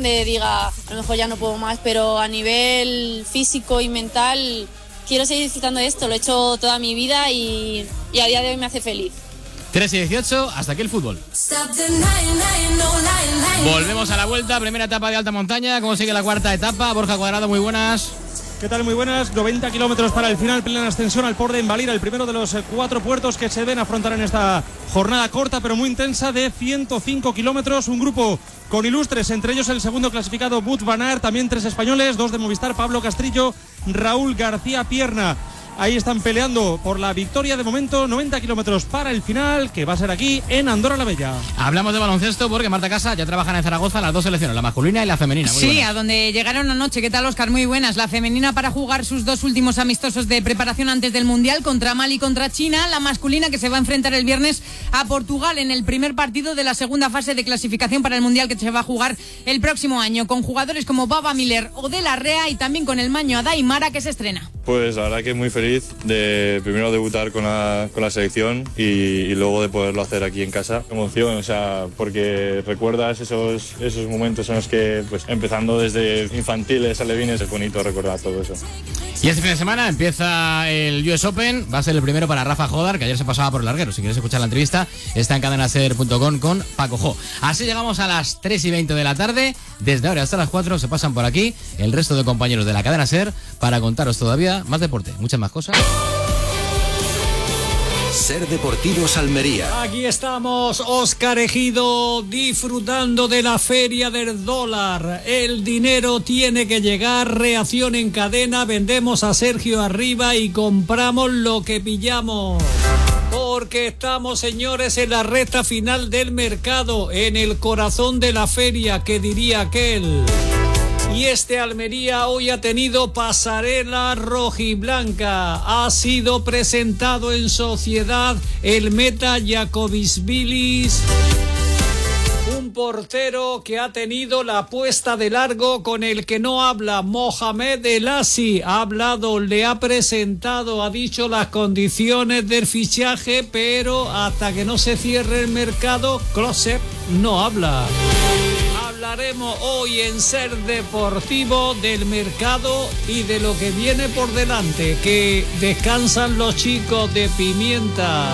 donde diga, a lo mejor ya no puedo más, pero a nivel físico y mental quiero seguir disfrutando de esto. Lo he hecho toda mi vida y a día de hoy me hace feliz. 3:18, hasta aquí el fútbol. Volvemos a la vuelta, primera etapa de alta montaña. ¿Cómo sigue la cuarta etapa? Borja Cuadrado, muy buenas. ¿Qué tal? Muy buenas. 90 kilómetros para el final, plena ascensión al Port de Envalira, el primero de los 4 puertos que se deben afrontar en esta jornada corta pero muy intensa de 105 kilómetros. Un grupo con ilustres, entre ellos el segundo clasificado Wout van Aert, también 3 españoles, 2 de Movistar, Pablo Castrillo, Raúl García Pierna. Ahí están peleando por la victoria de momento. 90 kilómetros para el final, que va a ser aquí en Andorra la Bella. Hablamos de baloncesto porque Marta Casa ya trabajan en Zaragoza las 2 selecciones, la masculina y la femenina. Muy sí, buenas. A donde llegaron anoche. ¿Qué tal, Óscar? Muy buenas. La femenina para jugar sus 2 últimos amistosos de preparación antes del Mundial contra Mali y contra China. La masculina que se va a enfrentar el viernes a Portugal en el primer partido de la segunda fase de clasificación para el Mundial que se va a jugar el próximo año, con jugadores como Baba Miller o De La Rea y también con el maño Adaimara, que se estrena. Pues la verdad que muy feliz de primero debutar con la selección y luego de poderlo hacer aquí en casa. Emoción, o sea, porque recuerdas esos momentos en los que, pues, empezando desde infantiles, alevines, es bonito recordar todo eso. Y este fin de semana empieza el US Open, va a ser el primero para Rafa Jodar, que ayer se pasaba por el larguero. Si quieres escuchar la entrevista, está en cadenaser.com con Paco Jo. Así llegamos a las 3:20 de la tarde. Desde ahora hasta las 4 se pasan por aquí el resto de compañeros de la cadena SER para contaros todavía más deporte, muchas más cosas. SER Deportivos Almería. Aquí estamos, Óscar Ejido, disfrutando de la feria del dólar. El dinero tiene que llegar, reacción en cadena, vendemos a Sergio Arriba y compramos lo que pillamos. Porque estamos, señores, en la recta final del mercado, en el corazón de la feria, que diría aquel. Y Almería hoy ha tenido pasarela rojiblanca. Ha sido presentado en sociedad el meta Jacobisvilis, un portero que ha tenido la puesta de largo con el que no habla. Mohamed El Asi ha hablado, le ha presentado, ha dicho las condiciones del fichaje, pero hasta que no se cierre el mercado, Klose no habla. Hablaremos hoy en SER Deportivo del mercado y de lo que viene por delante, que descansan los chicos de Pimienta.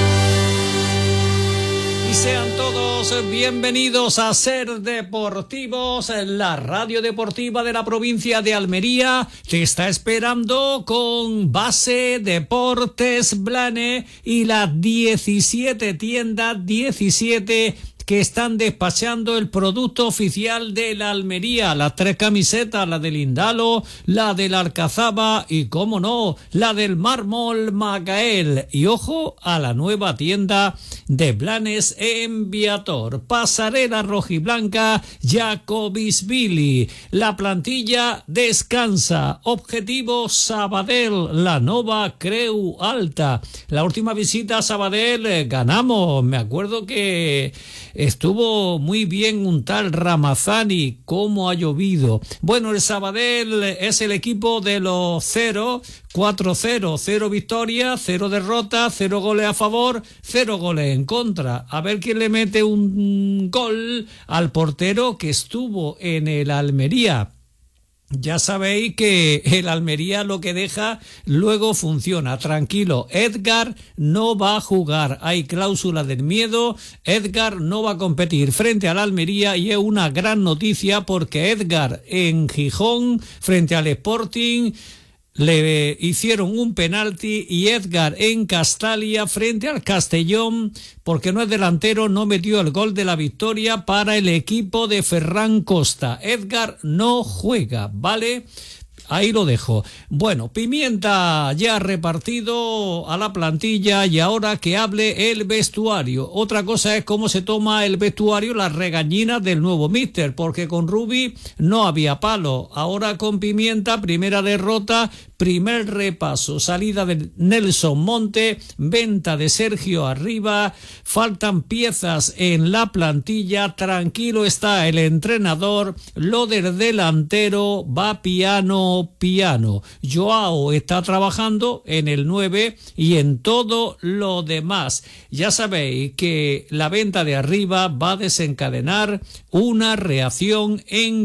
Y sean todos bienvenidos a SER Deportivos, la radio deportiva de la provincia de Almería. Te está esperando con Base Deportes Blane y las 17 tiendas, 17 que están despachando el producto oficial de la Almería. Las 3 camisetas, la del Indalo, la del Alcazaba y, cómo no, la del Mármol Macael. Y ojo a la nueva tienda de Blanes en Viator. Pasarela rojiblanca Jacobisvili. La plantilla descansa. Objetivo Sabadell, la nova Creu Alta. La última visita a Sabadell ganamos. Me acuerdo que estuvo muy bien un tal Ramazani. Cómo ha llovido. Bueno, el Sabadell es el equipo de los 4-0, 0 victorias, 0 derrotas, 0 goles a favor, 0 goles en contra. A ver quién le mete un gol al portero que estuvo en el Almería. Ya sabéis que el Almería lo que deja luego funciona. Tranquilo, Edgar no va a jugar. Hay cláusula del miedo. Edgar no va a competir frente al Almería y es una gran noticia porque Edgar en Gijón frente al Sporting le hicieron un penalti y Edgar en Castalia frente al Castellón, porque no es delantero, no metió el gol de la victoria para el equipo de Ferran Costa. Edgar no juega, ¿vale? Ahí lo dejo. Bueno, Pimienta ya ha repartido a la plantilla y ahora que hable el vestuario. Otra cosa es cómo se toma el vestuario las regañinas del nuevo míster, porque con Rubi no había palo. Ahora con Pimienta, primera derrota, primer repaso, salida de Nelson Monte, venta de Sergio Arriba, faltan piezas en la plantilla, tranquilo está el entrenador, lo del delantero va piano. Joao está trabajando en el 9 y en todo lo demás. Ya sabéis que la venta de Arriba va a desencadenar una reacción en